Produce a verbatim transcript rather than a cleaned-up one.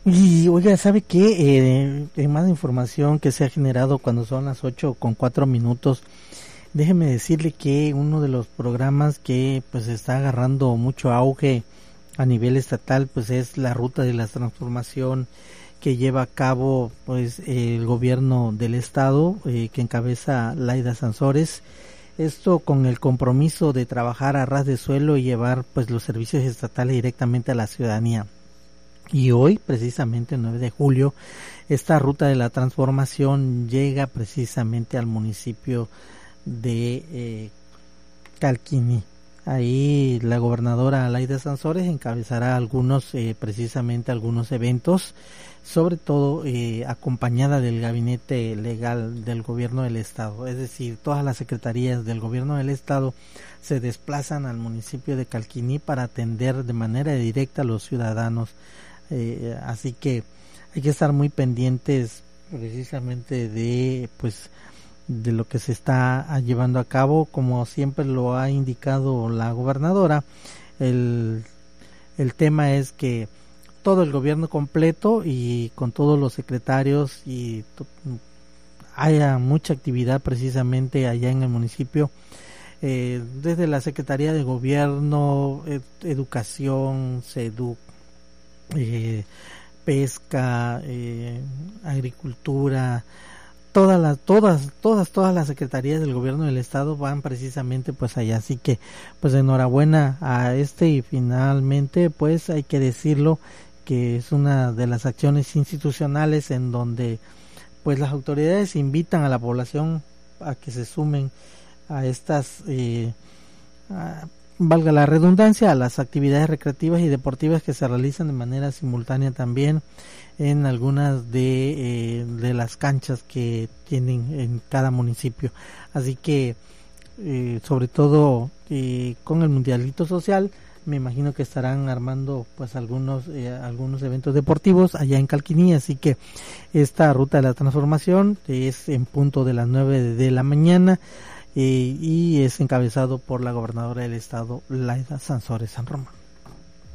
Y oiga, ¿sabe qué? Eh, hay más información que se ha generado cuando son las ocho con cuatro minutos. Déjeme decirle que uno de los programas que pues está agarrando mucho auge a nivel estatal pues es la ruta de la transformación que lleva a cabo pues el gobierno del estado, eh, que encabeza Laida Sansores. Esto con el compromiso de trabajar a ras de suelo y llevar pues los servicios estatales directamente a la ciudadanía. Y hoy, precisamente el nueve de julio, esta ruta de la transformación llega precisamente al municipio de eh, Calquiní. Ahí la gobernadora Laida Sansores encabezará algunos, eh, precisamente algunos eventos, sobre todo eh, acompañada del gabinete legal del gobierno del estado. Es decir, todas las secretarías del gobierno del estado se desplazan al municipio de Calquiní para atender de manera directa a los ciudadanos. Eh, así que hay que estar muy pendientes precisamente de pues de lo que se está llevando a cabo, como siempre lo ha indicado la gobernadora. El, el tema es que todo el gobierno completo y con todos los secretarios y to, haya mucha actividad precisamente allá en el municipio, eh, desde la Secretaría de Gobierno, ed, Educación, SEDUC, Eh, pesca, eh, agricultura, todas las, todas, todas, todas las secretarías del gobierno del estado van precisamente pues allá, así que pues enhorabuena a este y finalmente pues hay que decirlo que es una de las acciones institucionales en donde pues las autoridades invitan a la población a que se sumen a estas eh, a, valga la redundancia, a las actividades recreativas y deportivas que se realizan de manera simultánea también en algunas de, eh, de las canchas que tienen en cada municipio. Así que, eh, sobre todo eh, con el Mundialito Social, me imagino que estarán armando pues algunos eh, algunos eventos deportivos allá en Calquiní, así que esta ruta de la transformación es en punto de las nueve de la mañana. Eh, y es encabezado por la gobernadora del estado, Laida Sansores San Román.